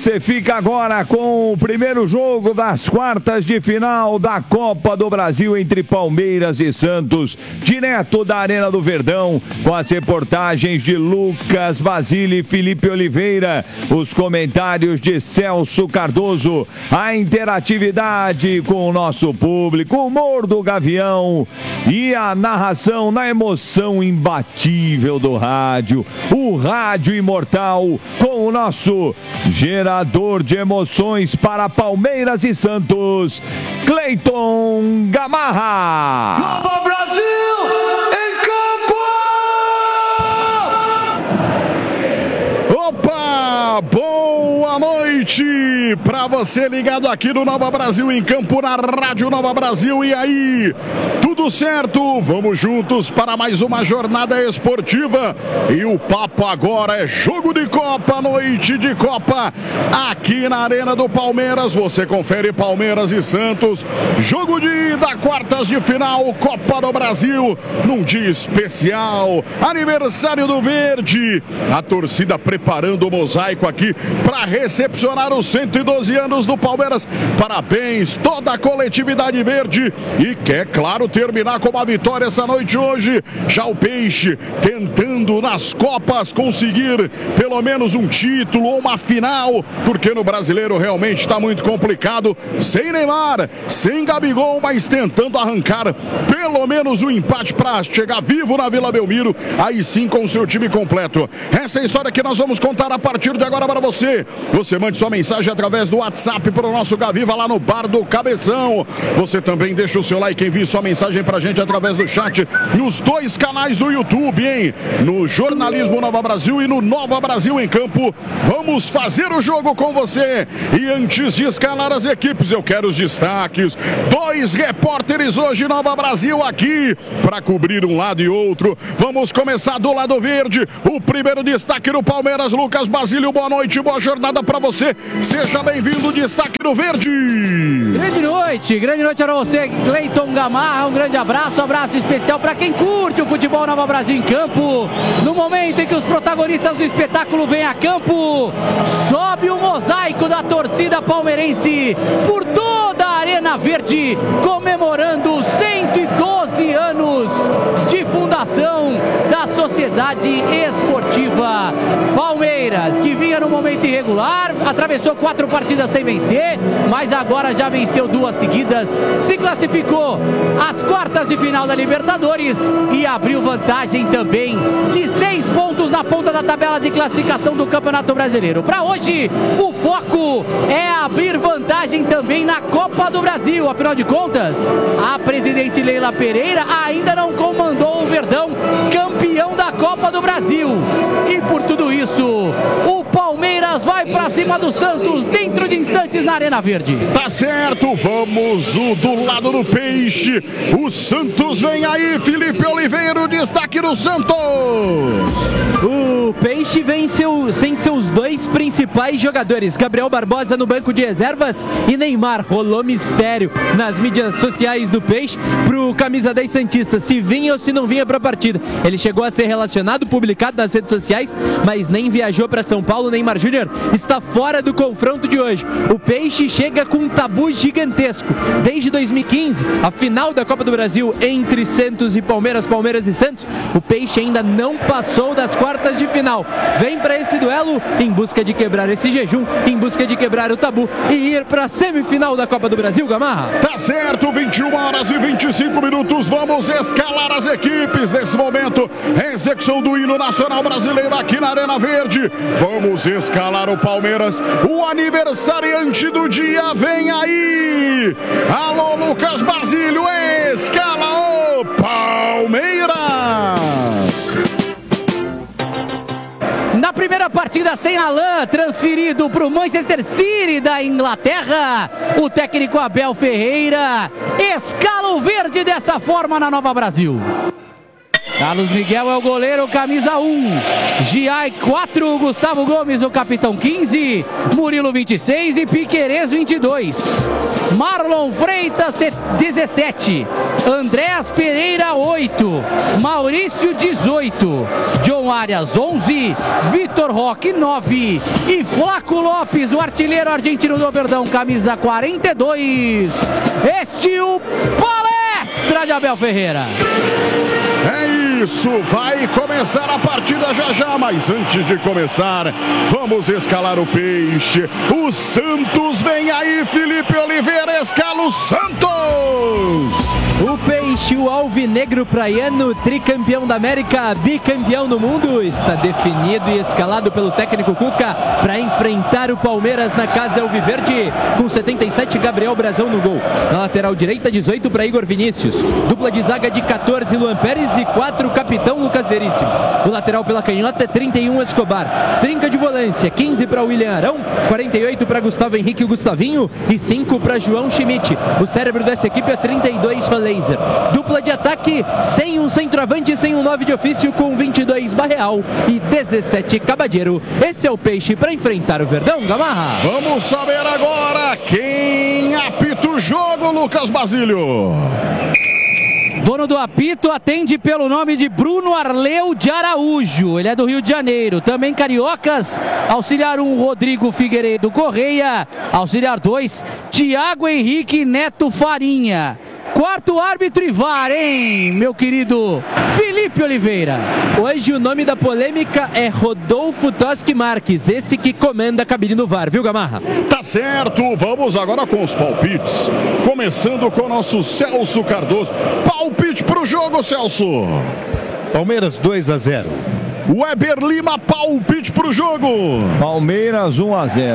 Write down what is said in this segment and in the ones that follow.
Você fica agora com o primeiro jogo das quartas de final da Copa do Brasil entre Palmeiras e Santos, direto da Arena do Verdão, com as reportagens de Lucas Basile e Felipe Oliveira, os comentários de Celso Cardoso, a interatividade com o nosso público, o humor do Gavião e a narração na emoção imbatível do rádio, o rádio imortal com o nosso gerador de emoções para Palmeiras e Santos, Cleiton Gamarra. Nova Brasil em campo! Opa! Boa noite para você ligado aqui no Nova Brasil em campo, na Rádio Nova Brasil. E aí, tudo certo? Vamos juntos para mais uma jornada esportiva. E o papo agora é jogo de Copa, noite de Copa, aqui na Arena do Palmeiras. Você confere Palmeiras e Santos, jogo de ida, quartas de final, Copa do Brasil, num dia especial, aniversário do Verde. A torcida preparando o mosaico aqui para recepcionar os 112 anos do Palmeiras. Parabéns, toda a coletividade verde, e quer, claro, terminar com uma vitória essa noite hoje. Já o Peixe tentando nas Copas conseguir pelo menos um título ou uma final, porque no Brasileiro realmente está muito complicado, sem Neymar, sem Gabigol, mas tentando arrancar pelo menos um empate para chegar vivo na Vila Belmiro, aí sim com o seu time completo. Essa é a história que nós vamos contar a partir de agora para você. Você mande sua mensagem através do WhatsApp para o nosso Gaviva lá no Bar do Cabeção. Você também deixa o seu like, envie sua mensagem pra gente através do chat nos dois canais do YouTube, hein? No Jornalismo Nova Brasil e no Nova Brasil em Campo. Vamos fazer o jogo com você. E antes de escalar as equipes, eu quero os destaques. Dois repórteres hoje Nova Brasil aqui para cobrir um lado e outro. Vamos começar do lado verde. O primeiro destaque do Palmeiras, Lucas Basile. Boa noite, boa jornada para você. Seja bem-vindo, destaque do Verde. Grande noite para você, Cleiton Gamarra. Um grande abraço especial para quem curte o futebol Nova Brasil em campo. No momento em que os protagonistas do espetáculo vêm a campo, sobe o mosaico da torcida palmeirense por toda a Arena Verde, comemorando 112 anos de fundação da Sociedade Esportiva Palmeiras, que vinha no momento irregular, atravessou 4 partidas sem vencer, mas agora já venceu 2 seguidas, se classificou às quartas de final da Libertadores e abriu vantagem também de 6 pontos na ponta da tabela de classificação do Campeonato Brasileiro. Para hoje, o foco é abrir vantagem também na Copa do Brasil. Afinal de contas, a presidente Leila Pereira ainda não comandou o Verdão campeão da Copa do Brasil. E por tudo isso, o Palmeiras vai para cima do Santos dentro de instantes na Arena Verde. Tá certo, vamos do lado do Peixe. O Santos vem aí, Felipe Oliveira, o destaque do Santos. O Peixe vem sem seus 2 principais jogadores, Gabriel Barbosa no banco de reservas e Neymar. Rolou mistério nas mídias sociais do Peixe pro camisa 10 santista, se vinha ou se não vinha pra partida. Ele chegou a ser relacionado, publicado nas redes sociais, mas nem viajou para São Paulo. Neymar Júnior está fora do confronto de hoje. O Peixe chega com um tabu gigantesco. Desde 2015, a final da Copa do Brasil entre Santos e Palmeiras, Palmeiras e Santos, o Peixe ainda não passou das quartas de final. Vem para esse duelo em busca de quebrar esse jejum, em busca de quebrar o tabu e ir para a semifinal da Copa do Brasil, Gamarra. Tá certo, 21 horas e 25 minutos. Vamos escalar as equipes nesse momento. Execução do hino nacional brasileiro aqui na Arena Verde. Vamos escalar o Palmeiras. O aniversariante do dia vem aí. Alô, Lucas Basílio, escala o Palmeiras. Na primeira partida sem Alain, transferido para o Manchester City da Inglaterra, o técnico Abel Ferreira escala o Verde dessa forma na Nova Brasil. Carlos Miguel é o goleiro, camisa 1. Giai 4, Gustavo Gomes, o capitão 15, Murilo 26 e Piquerez 22. Marlon Freitas, 17. Andréas Pereira, 8. Maurício, 18. John Arias, 11. Vitor Roque, 9. E Flaco Lopes, o artilheiro argentino do Verdão, camisa 42. Este é o Palestra de Abel Ferreira. É isso, vai começar a partida já, mas antes de começar, vamos escalar o Peixe. O Santos vem aí, Felipe Oliveira escala o Santos! O Peixe, o alvinegro praiano, tricampeão da América, bicampeão do mundo, está definido e escalado pelo técnico Cuca para enfrentar o Palmeiras na casa alviverde, com 77, Gabriel Brazão no gol. Na lateral direita, 18 para Igor Vinícius. Dupla de zaga de 14, Luan Pérez, e 4, capitão Lucas Veríssimo. O lateral pela canhota, 31, Escobar. Trinca de volância, 15 para William Arão, 48 para Gustavo Henrique e Gustavinho e 5 para João Schmidt. O cérebro dessa equipe é 32 para Laser. Dupla de ataque, sem um centroavante, sem um 9 de ofício, com 22 Barreal e 17 Cabadeiro. Esse é o Peixe para enfrentar o Verdão, Gamarra. Vamos saber agora quem apita o jogo, Lucas Basílio. Dono do apito atende pelo nome de Bruno Arleu de Araújo. Ele é do Rio de Janeiro. Também cariocas. Auxiliar 1, Rodrigo Figueiredo Correia. Auxiliar 2, Tiago Henrique Neto Farinha. Quarto árbitro e VAR, hein, meu querido Felipe Oliveira. Hoje o nome da polêmica é Rodolfo Toschi Marques, esse que comanda a cabine do VAR, viu, Gamarra? Tá certo, vamos agora com os palpites. Começando com o nosso Celso Cardoso. Palpite pro jogo, Celso. Palmeiras 2-0. Weber Lima, palpite pro jogo. Palmeiras 1-0.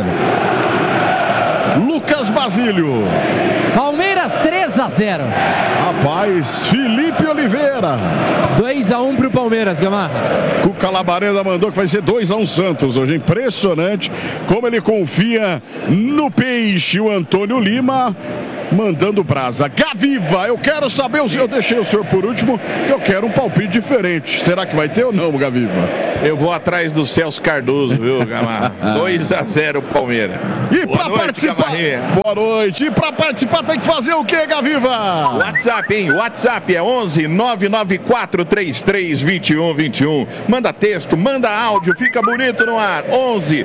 Lucas Basílio. Palmeiras 3-0. Rapaz, Felipe Oliveira. 2-1 pro Palmeiras, Gamarra. Cuca Labareda mandou que vai ser 2-1 Santos hoje. Impressionante como ele confia no Peixe. O Antônio Lima mandando brasa. Gaviva, eu quero saber, eu deixei o senhor por último, eu quero um palpite diferente. Será que vai ter ou não, Gaviva? Eu vou atrás do Celso Cardoso, viu, Gamarra? 2-0 Palmeiras. E para participar, boa noite. E para participar tem que fazer o que, Gaviva? WhatsApp, hein? WhatsApp é 11 99433 2121. Manda texto, manda áudio, fica bonito no ar. 11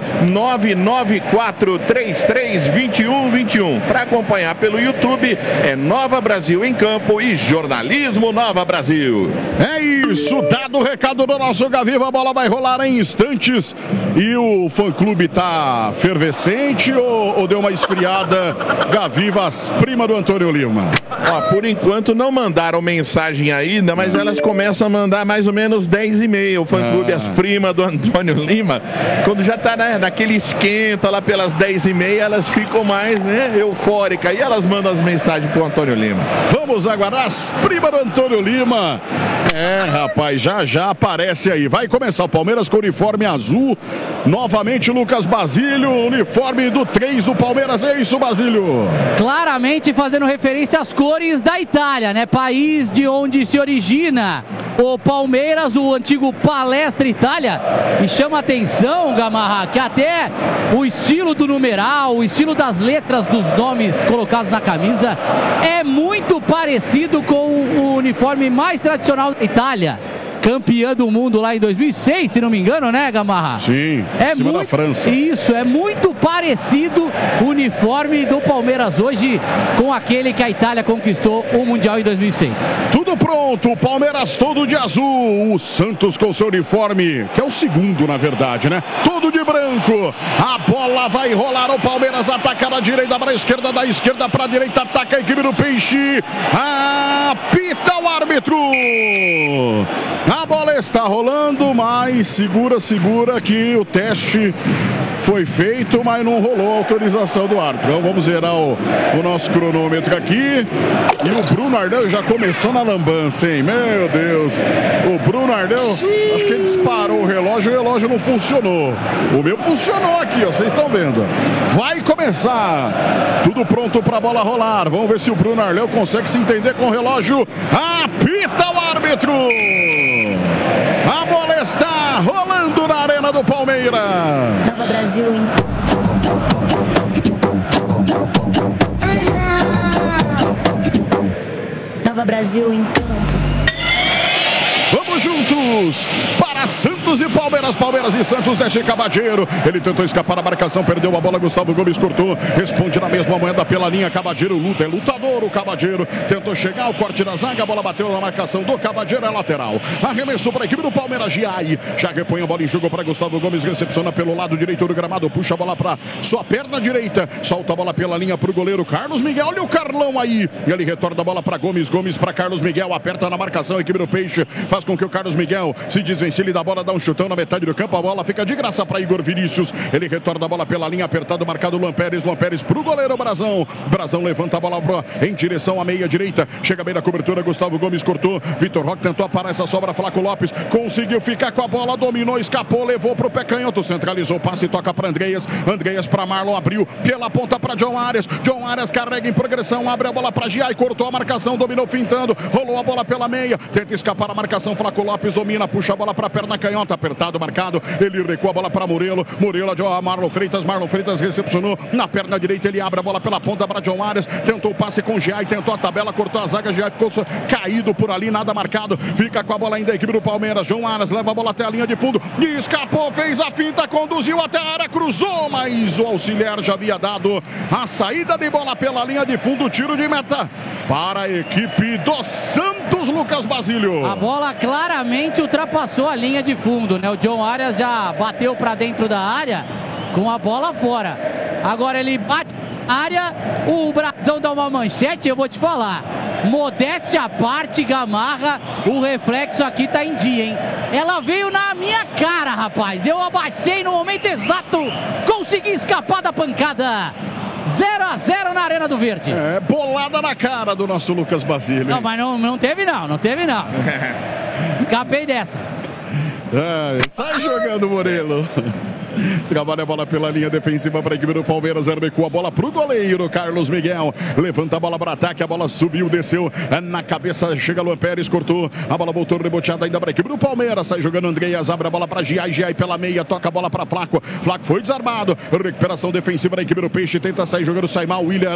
99433 2121. Para acompanhar pelo YouTube é Nova Brasil em Campo e Jornalismo Nova Brasil. É isso, dado o recado do nosso Gaviva, a bola vai rolar em instantes. E o fã-clube tá fervescente ou deu uma esfriada? Gaviva, prima do Antônio Lima. Ó, por enquanto não mandaram mensagem ainda, mas elas começam a mandar mais ou menos 10h30. O fã-clube, as primas do Antônio Lima, quando já tá, né, naquele esquenta lá pelas 10h30, elas ficam mais, né, eufóricas. E elas mandam as mensagens pro Antônio Lima. Vamos aguardar as primas do Antônio Lima. É, rapaz, já aparece aí. Vai começar o Palmeiras com o uniforme azul. Novamente Lucas Basílio, uniforme do 3 do Palmeiras. É isso, Basílio? Claramente fazendo referência às cores da Itália, né? País de onde se origina o Palmeiras, o antigo Palestra Itália. E chama atenção, Gamarra, que até o estilo do numeral, o estilo das letras dos nomes colocados na camisa é muito parecido com o uniforme mais tradicional da Itália. Campeã do mundo lá em 2006, se não me engano, né, Gamarra? Sim, em cima da França. Isso, é muito parecido o uniforme do Palmeiras hoje com aquele que a Itália conquistou o Mundial em 2006. Tudo pronto, o Palmeiras todo de azul, o Santos com seu uniforme, que é o segundo, na verdade, né? Todo de branco. A bola vai rolar, o Palmeiras ataca da direita para a esquerda, da esquerda para a direita, ataca a equipe do Peixe. Apita o árbitro. A bola está rolando, mas segura que o teste foi feito, mas não rolou a autorização do árbitro. Então vamos zerar o nosso cronômetro aqui. E o Bruno Ardel já começou na lambança, hein? Meu Deus. O Bruno Ardel, acho que ele disparou o relógio não funcionou. O meu funcionou aqui, ó, vocês estão vendo. Vai começar. Tudo pronto para a bola rolar. Vamos ver se o Bruno Ardel consegue se entender com o relógio. Apita o árbitro. A bola está rolando na Arena do Palmeiras. Nova Brasil, hein? Nova Brasil em campo. Vamos juntos para Santos e Palmeiras. Palmeiras e Santos, deixa Cabadeiro. Ele tentou escapar da marcação, perdeu a bola. Gustavo Gomes cortou, responde na mesma moeda pela linha. Cabadeiro luta, é lutador o Cabadeiro. Tentou chegar ao corte da zaga, a bola bateu na marcação do Cabadeiro, é lateral. Arremessou para a equipe do Palmeiras, Giai. Já repõe a bola em jogo para Gustavo Gomes, recepciona pelo lado direito do gramado, puxa a bola para sua perna direita, solta a bola pela linha para o goleiro Carlos Miguel. Olha o Carlão aí. E ele retorna a bola para Gomes, Gomes para Carlos Miguel, aperta na marcação a equipe do Peixe, faz com que o Carlos Miguel se desvencilhe da bola, dá um chutão na metade do campo, a bola fica de graça para Igor Vinícius, ele retorna a bola pela linha, apertado, marcado Luan Pérez pro goleiro Brazão, Brazão levanta a bola em direção à meia direita, chega bem na cobertura, Gustavo Gomes cortou, Vitor Roque tentou parar essa sobra, Flaco Lopes conseguiu ficar com a bola, dominou, escapou, levou pro pé canhoto, centralizou, passe e toca para Andreas, Andreas para Marlon, abriu pela ponta para John Arias carrega em progressão, abre a bola para Giai, cortou a marcação, dominou fintando, rolou a bola pela meia, tenta escapar a marcação, Flaco Lopes domina, puxa a bola para a perna canhota, apertado, marcado, ele recua a bola para Murilo, Marlon Freitas recepcionou na perna direita, ele abre a bola pela ponta para John Arias, tentou o passe com Giai, tentou a tabela, cortou a zaga, Giai ficou caído por ali, nada marcado, fica com a bola ainda a equipe do Palmeiras, John Arias leva a bola até a linha de fundo, e escapou, fez a finta, conduziu até a área, cruzou, mas o auxiliar já havia dado a saída de bola pela linha de fundo, tiro de meta para a equipe do Santos, Lucas Basílio. A bola claramente ultrapassou a linha de fundo, né? O John Arias já bateu para dentro da área com a bola fora. Agora ele bate na área, o Brazão dá uma manchete, eu vou te falar. Modéstia à parte, Gamarra, o reflexo aqui tá em dia, hein? Ela veio na minha cara, rapaz. Eu abaixei no momento exato, consegui escapar da pancada. 0-0 na Arena do Verde. É, bolada na cara do nosso Lucas Basílio. Não, mas não teve não. Escapei dessa. Sai jogando, Morelo. Trabalha a bola pela linha defensiva para a equipe do Palmeiras, recua a bola para o goleiro Carlos Miguel, levanta a bola para ataque, a bola subiu, desceu na cabeça, chega Luan Pérez, cortou, a bola voltou reboteada ainda para a equipe do Palmeiras, sai jogando Andreas, abre a bola para Giai pela meia, toca a bola para Flaco foi desarmado, recuperação defensiva da equipe do Peixe, tenta sair jogando, sai mal, William